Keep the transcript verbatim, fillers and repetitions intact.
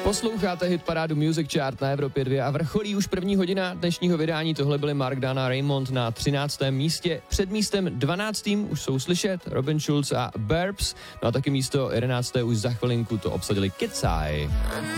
Posloucháte hitparádu Music Chart na Evropě dva a vrcholí už první hodina dnešního vydání. Tohle byly Mark Dan a Raymond na třináctém místě. Před místem dvanáctým už jsou slyšet Robin Schulz a Burbs. No a taky místo jedenácté už za chvilinku to obsadili Kid Sai.